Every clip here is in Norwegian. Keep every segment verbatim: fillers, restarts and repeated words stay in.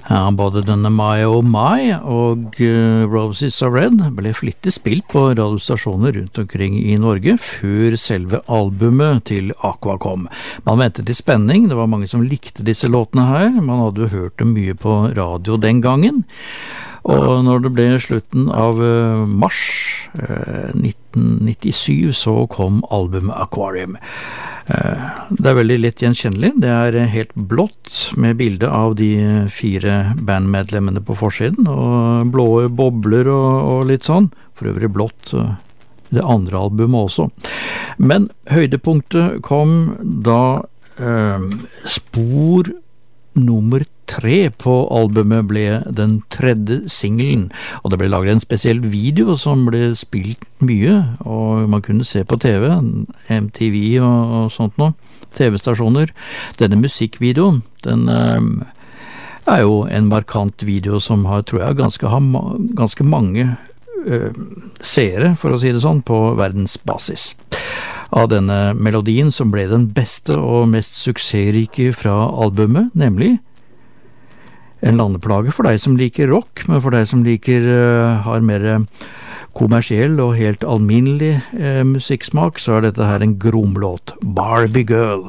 Ja, både denne My Oh My og uh, Roses Are Red ble flittig spilt på radiostasjoner rundt omkring i Norge før selve albumet til Aqua kom. Man ventet i spenning, det var mange som likte disse låtene her, man hadde jo hørt dem mye på radio den gangen. Og når det ble slutten av uh, mars uh, nitten nittisju så kom albumet Aquarium. Det er veldig litt gjenkjennelig, det er helt blått med bilde av de fire bandmedlemmene på forsiden, og blå bobler og, og litt sånn, for øvrig blått det andre albumet også. Men høydepunktet kom da eh, spor nummer tre på albumet ble den tredje singelen, og det ble laget en spesiell video som ble spilt mye, og man kunne se på T V, M T V og, og sånt noe, T V-stasjoner. Denne musikkvideoen, den eh, er jo en markant video som har, tror jeg, ganske, har ganske mange eh, seere, for å si det sånn, på verdensbasis. Av denne melodien som ble den beste og mest suksessrike fra albumet, nemlig en landeplage for deg som liker rock, men for deg som liker, uh, har mer kommersiell og helt alminnelig uh, musikksmak, så er dette her en gromlåt, Barbie Girl.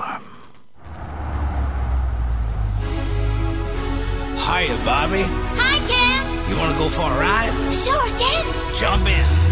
Hiya, Barbie. Hi, Ken. You want to go for a ride? Sure, Ken. Jump in.